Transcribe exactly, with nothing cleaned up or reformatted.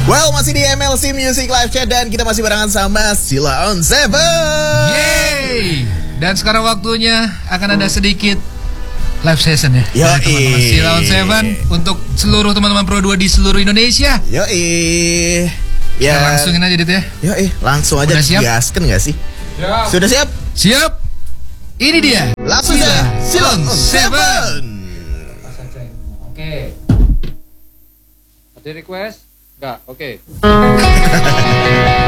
Well, masih di M L C Music Live Chat dan kita masih barengan sama Sheila on Seven. Yeay. Dan sekarang waktunya akan ada sedikit live session ya. Yo, dari teman-teman Sheila on Seven untuk seluruh teman-teman Pro dua di seluruh Indonesia. Yo, ya. Kita langsungin aja Dit ya. Yo, langsung aja gasken nggak sih? Siap. Sudah siap? Siap. Ini dia. Langsung ya. Sheila on Seven. Oke. Ada request? Enggak, oke.